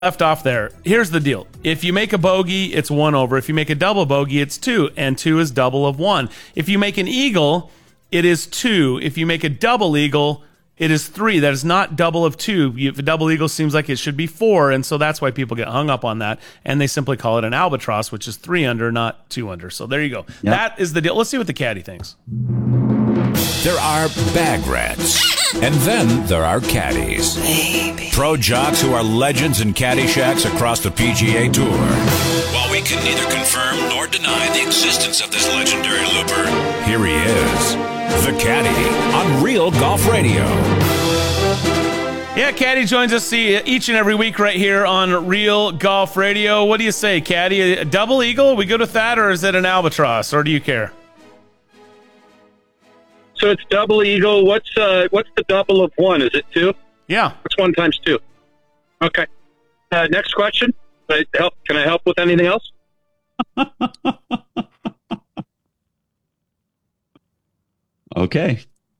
left off there. Here's the deal. If you make a bogey, it's 1 over. If you make a double bogey, it's 2, and 2 is double of 1. If you make an eagle, it is 2. If you make a double eagle, it is 3. That is not double of 2. If a double eagle seems like it should be 4, and so that's why people get hung up on that, and they simply call it an albatross, which is 3 under, not 2 under. So there you go. Yep. That is the deal. Let's see what the caddy thinks. There are bag rats, and then there are caddies. Baby. Pro jocks who are legends in caddy shacks across the PGA Tour. While we can neither confirm nor deny the existence of this legendary looper, here he is, the Caddy, on Real Golf Radio. Yeah, Caddy joins us each and every week right here on Real Golf Radio. What do you say, Caddy? A double eagle? We good with that, or is it an albatross, or do you care? So it's double eagle. What's the double of 1? Is it 2? Yeah. What's 1 times 2? Okay. Next question. Can I help with anything else? Okay.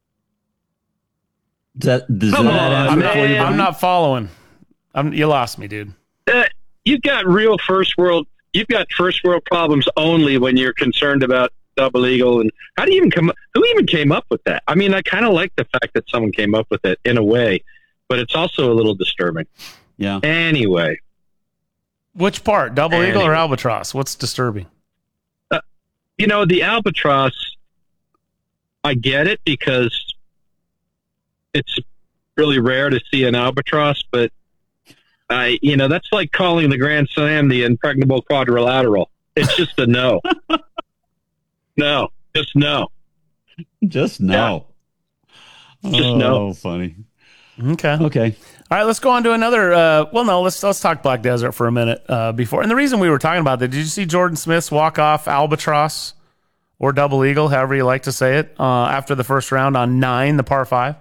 I'm not following. You lost me, dude. You've got first world problems only when you're concerned about double eagle. And who even came up with that? I mean, I kind of like the fact that someone came up with it in a way, but it's also a little disturbing. Yeah. Anyway. Which part? Double eagle or albatross? What's disturbing? The albatross, I get it because it's really rare to see an albatross, but that's like calling the Grand Slam the impregnable quadrilateral. It's just a no. No, just no. Just no. Yeah. Just no. Oh, funny. Okay. All right, let's go on to another. Let's talk Black Desert for a minute before. And the reason we were talking about that, did you see Jordan Smith's walk-off albatross or double eagle, however you like to say it, after the first round on 9, the par 5?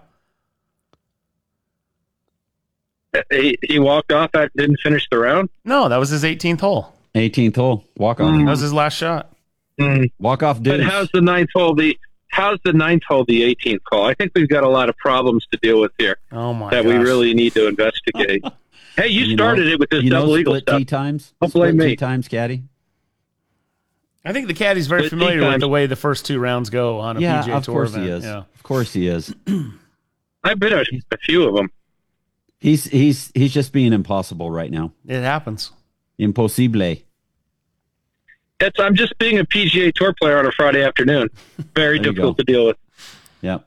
He walked off. Didn't finish the round? No, that was his 18th hole. 18th hole, walk-off. That was his last shot. Walk-off deuce. But how's the 9th hole the 18th hole? I think we've got a lot of problems to deal with here. Oh my! That gosh. we really need to investigate. Hey, you started it with this double eagle split stuff. Tee times? Don't blame me. Tee times, Caddy. I think the Caddy's very familiar with the way the first 2 rounds go on a PGA Tour event. He is. Yeah, of course he is. I've been a few of them. He's just being impossible right now. It happens. Impossible. I'm just being a PGA Tour player on a Friday afternoon. Very difficult to deal with. Yep.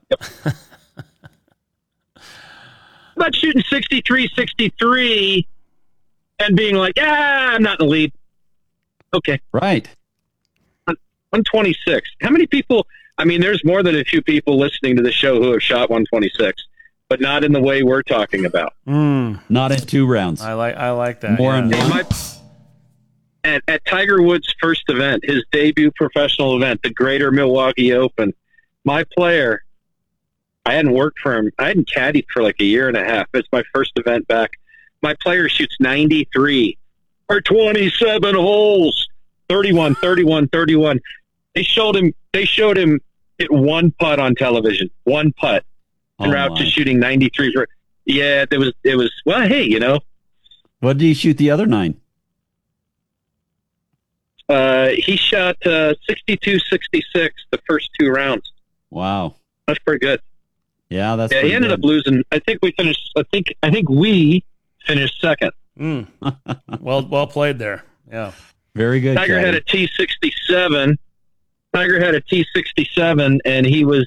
About shooting 63, 63 and being like, I'm not in the lead. Okay. Right. 126. How many people? I mean, there's more than a few people listening to the show who have shot 126, but not in the way we're talking about. Not in 2 rounds. I like that. More in one. At Tiger Woods' first event, his debut professional event, the Greater Milwaukee Open, my player, I hadn't worked for him. I hadn't caddied for like a year and a half. It's my first event back. My player shoots 93 or 27 holes, 31, 31, 31. They showed him hit 1 putt on television, 1 putt, en route to shooting 93. Yeah, it was. Well, hey, What did he shoot the other 9? He shot 62, 66 the first 2 rounds. Wow, that's pretty good. Yeah, that's. He ended up losing. I think we finished. I think we finished second. Well played there. Yeah, very good. Tiger had a T67. And he was.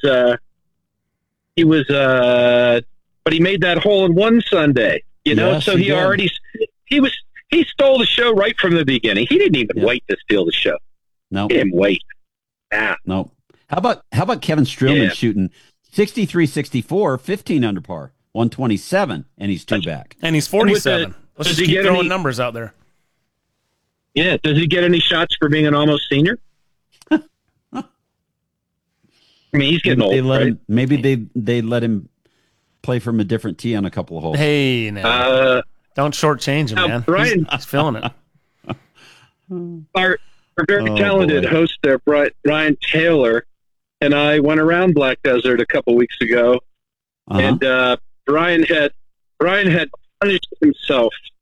But he made that hole in one Sunday. Yes, so he stole the show right from the beginning. He didn't even wait to steal the show. No, he didn't wait. No. How about Kevin Streelman shooting 63, 64, 15 under par, 127, and he's 2 back. And he's 47. Let's just keep throwing numbers out there. Yeah. Does he get any shots for being an almost senior? I mean, he's getting old. Maybe they let him play from a different tee on a couple of holes. Hey, now. Don't shortchange him, man. Brian, he's feeling it. Our very talented host there, Brian Taylor, and I went around Black Desert a couple weeks ago, and Brian had punished himself